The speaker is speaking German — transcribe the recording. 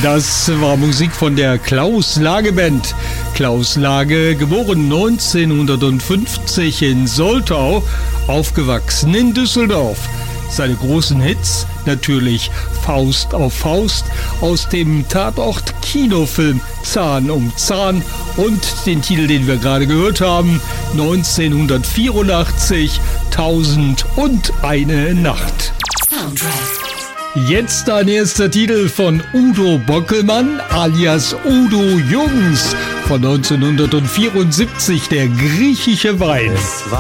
Das war Musik von der Klaus Lage Band. Klaus Lage, geboren 1950 in Soltau, aufgewachsen in Düsseldorf. Seine großen Hits natürlich Faust auf Faust aus dem Tatort-Kinofilm Zahn um Zahn und den Titel, den wir gerade gehört haben, 1984 1001 Nacht. Jetzt ein erster Titel von Udo Bockelmann alias Udo Jürgens von 1974, der griechische Wein.